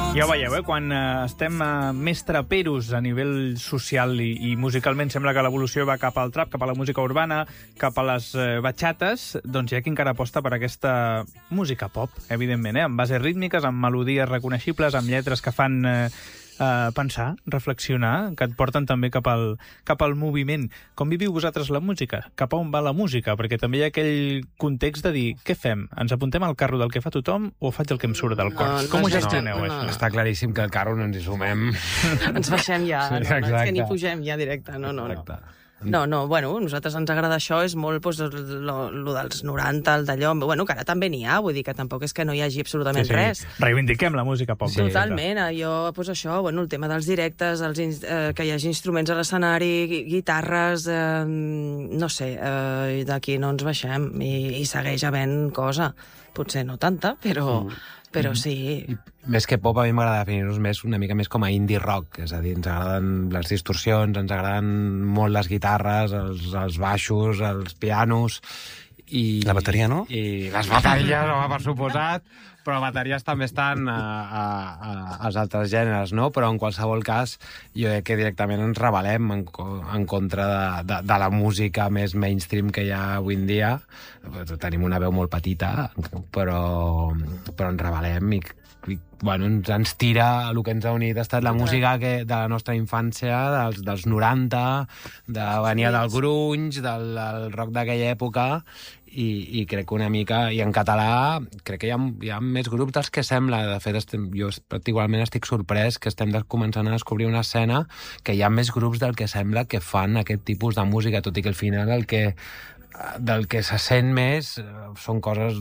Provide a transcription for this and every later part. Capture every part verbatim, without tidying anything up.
Ja ho veieu, eh? Quan eh, estem eh, més traperos a nivell social i, i musicalment sembla que l'evolució va cap al trap, cap a la música urbana, cap a les eh, batxates, doncs hi ha qui encara aposta per aquesta música pop, evidentment, eh? Amb bases rítmiques, amb melodies reconeixibles, amb lletres que fan eh, eh, pensar, reflexionar, que et porten també cap al, cap al moviment. Com viviu vosaltres la música? Cap a on va la música? Perquè també hi ha aquell context de dir, què fem? Ens apuntem al carro del que fa tothom o faig el que em surt del cor? No, no, Com ho no, gestioneu, no, això? no. Està claríssim que el carro no ens hi sumem. Ens baixem ja, Sí, no, no, és que exacte. ni pugem ja directe, no, no, no. Exacte. No, no, bueno, a nosaltres ens agrada això, és molt pues, lo, lo dels noranta, el d'allò, bueno, que ara també n'hi ha, vull dir que tampoc és que no hi hagi absolutament Sí, sí. res. Reivindiquem la música pop. Sí. Totalment, jo, pues això, bueno, el tema dels directes, els, ins- eh, que hi hagi instruments a l'escenari, gui- guitarres, eh, no sé, eh, d'aquí no ens baixem, i, i segueix havent cosa. Potser no tanta, però, però sí. I més que pop, a mi m'agrada definir-nos més, una mica més com a indie rock, és a dir, ens agraden les distorsions, ens agraden molt les guitarres, els, els baixos, els pianos... I, La bateria, no? I les bateries, home, per suposat, però bateries també estan a, a, a, als altres gèneres, no? Però en qualsevol cas, jo crec que directament ens rebel·lem en, co- en contra de, de, de la música més mainstream que hi ha avui en dia. Tenim una veu molt petita, però, però ens rebel·lem i, i bueno, ens, ens tira, el que ens ha unit ha estat la música que, de la nostra infància, dels, dels noranta, de venia del grunge, del, del rock d'aquella època, i, i crec que una mica, i en català crec que hi ha, hi ha més grups dels que sembla. De fet, estem, jo particularment estic sorprès que estem des, començant a descobrir una escena que hi ha més grups del que sembla que fan aquest tipus de música, tot i que al final el que del que se sent més eh, són coses,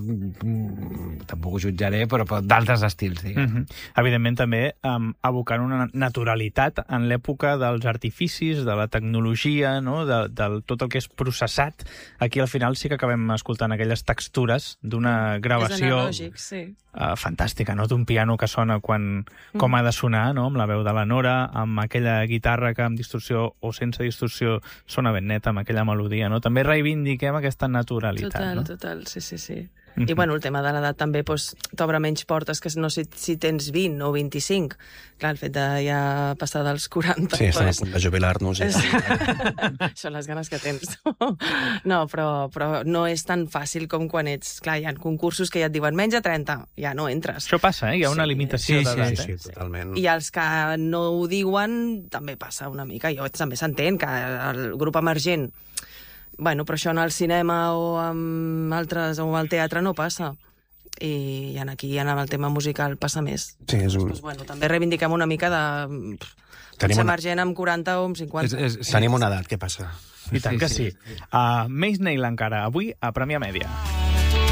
mm, tampoc ho jutjaré, però, però d'altres estils, diguem. Mm -hmm. Evidentment, també um, abocant una naturalitat en l'època dels artificis, de la tecnologia, no? de, de tot el que és processat. Aquí, al final, sí que acabem escoltant aquelles textures d'una És gravació analògic, sí. uh, fantàstica, no? D'un piano que sona quan, com ha de sonar, no? Amb la veu de la Nora, amb aquella guitarra que amb distorsió o sense distorsió sona ben neta, amb aquella melodia, no? També reivindiquem aquesta naturalitat, Total, no? total, sí, sí, sí. Mhm. I, bueno, el tema de l'edat també doncs, t'obre menys portes que no sé si tens vint o vint-i-cinc. Clar, el fet de ja passar dels quaranta... Sí, estan a doncs, punt de jubilar-nos. és... Ja. Són les ganes que tens. No, però, però no és tan fàcil com quan ets... Clar, hi ha concursos que ja et diuen menys de trenta, ja no entres. Això passa, eh? Hi ha una Sí, limitació sí, d'edat, Sí, eh? sí, totalment. I els que no ho diuen també passa una mica. Jo també s'entén que el grup emergent... Bueno, però això en el cinema o amb altres, o al teatre no passa. I en aquí, en el tema musical, passa més. Sí, és un... Doncs, bueno, també reivindiquem una mica de... pff, Pot Tenim ser una- emergent amb quaranta o amb cinquanta. És, és, Tenim una edat, què passa? I tant que sí. Uh, Maze Nail encara, avui a Premià Mèdia.